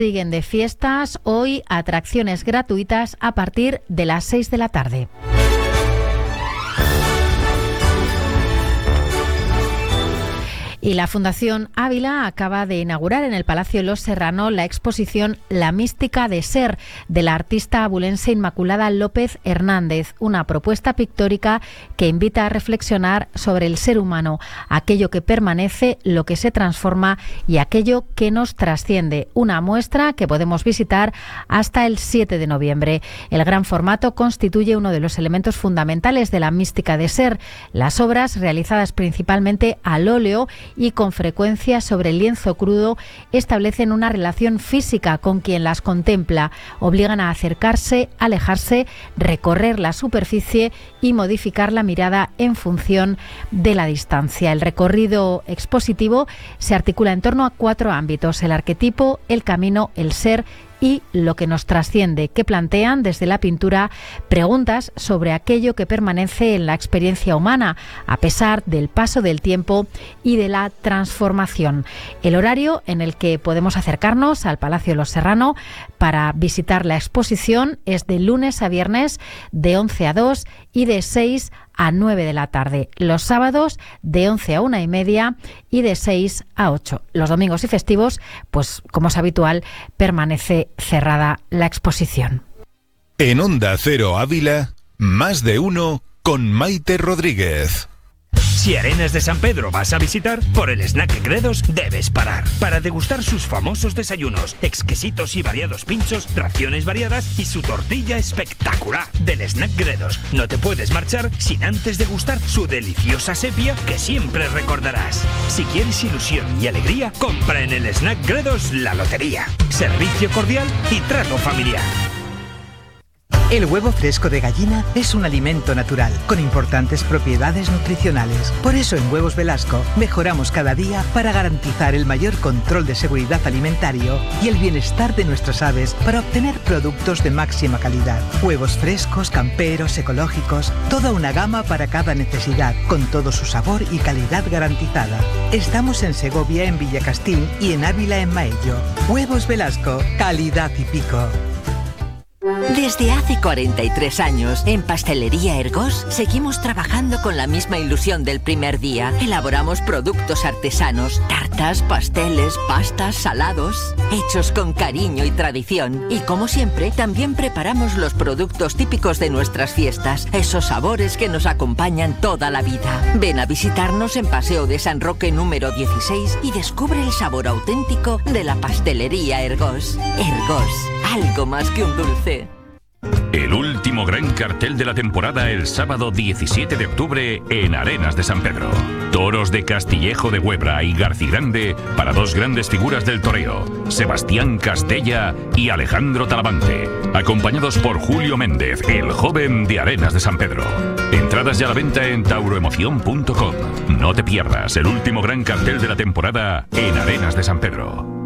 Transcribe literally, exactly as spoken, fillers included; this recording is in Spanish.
Siguen de fiestas, hoy atracciones gratuitas a partir de las seis de la tarde. Y la Fundación Ávila acaba de inaugurar en el Palacio Los Serrano la exposición La mística de ser, de la artista abulense Inmaculada López Hernández, una propuesta pictórica que invita a reflexionar sobre el ser humano, aquello que permanece, lo que se transforma y aquello que nos trasciende. Una muestra que podemos visitar hasta el siete de noviembre. El gran formato constituye uno de los elementos fundamentales de la mística de ser. Las obras, realizadas principalmente al óleo y con frecuencia sobre el lienzo crudo, establecen una relación física con quien las contempla, obligan a acercarse, alejarse, recorrer la superficie y modificar la mirada en función de la distancia. El recorrido expositivo se articula en torno a cuatro ámbitos: el arquetipo, el camino, el ser y lo que nos trasciende, que plantean desde la pintura preguntas sobre aquello que permanece en la experiencia humana, a pesar del paso del tiempo y de la transformación. El horario en el que podemos acercarnos al Palacio Los Serrano para visitar la exposición es de lunes a viernes de once a dos y de seis a nueve de la tarde. Los sábados de once a una y media y de seis a ocho. Los domingos y festivos, pues como es habitual, permanece cerrada la exposición. En Onda Cero Ávila, más de uno con Maite Rodríguez. Si Arenas de San Pedro vas a visitar, por el Snack Gredos debes parar para degustar sus famosos desayunos, exquisitos y variados pinchos, raciones variadas y su tortilla espectacular del Snack Gredos. No te puedes marchar sin antes degustar su deliciosa sepia que siempre recordarás. Si quieres ilusión y alegría, compra en el Snack Gredos la lotería. Servicio cordial y trato familiar. El huevo fresco de gallina es un alimento natural, con importantes propiedades nutricionales. Por eso en Huevos Velasco mejoramos cada día para garantizar el mayor control de seguridad alimentario y el bienestar de nuestras aves para obtener productos de máxima calidad. Huevos frescos, camperos, ecológicos, toda una gama para cada necesidad, con todo su sabor y calidad garantizada. Estamos en Segovia, en Villacastín y en Ávila, en Maello. Huevos Velasco, calidad y pico. Desde hace cuarenta y tres años, en Pastelería Ergós seguimos trabajando con la misma ilusión del primer día. Elaboramos productos artesanos, tartas, pasteles, pastas, salados, hechos con cariño y tradición. Y como siempre, también preparamos los productos típicos de nuestras fiestas, esos sabores que nos acompañan toda la vida. Ven a visitarnos en Paseo de San Roque número dieciséis y descubre el sabor auténtico de la Pastelería Ergós. Ergós, algo más que un dulce. El último gran cartel de la temporada el sábado diecisiete de octubre en Arenas de San Pedro. Toros de Castillejo de Huebra y Garcigrande para dos grandes figuras del toreo, Sebastián Castella y Alejandro Talavante, acompañados por Julio Méndez, el joven de Arenas de San Pedro. Entradas ya a la venta en tauroemoción punto com. No te pierdas el último gran cartel de la temporada en Arenas de San Pedro.